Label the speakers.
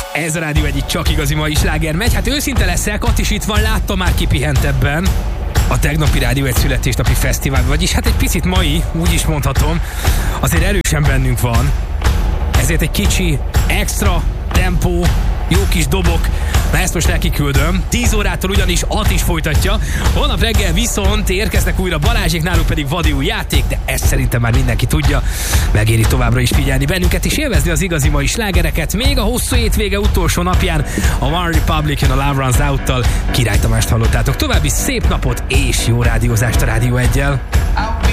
Speaker 1: Ez a Rádió egyik csak igazi mai sláger megy. Hát őszinte leszek, Kati is itt van, láttam már kipihentebben a tegnapi Rádió egy születésnapi fesztivál, vagyis hát egy picit mai, úgy is mondhatom, azért erősen bennünk van. Ezért egy kicsi, extra tempó, jó kis dobok, na ezt most elkiküldöm. 10 órától ugyanis At is folytatja. Holnap reggel viszont érkeznek újra Balázsék, náluk pedig vadi új játék, de ezt szerintem már mindenki tudja. Megéri továbbra is figyelni bennünket és élvezni az igazi mai slágereket. Még a hosszú hétvége utolsó napján a One Republic a Love Runs Out-tal Király Tamást hallottátok. További szép napot és jó rádiózást a Rádió 1-jel.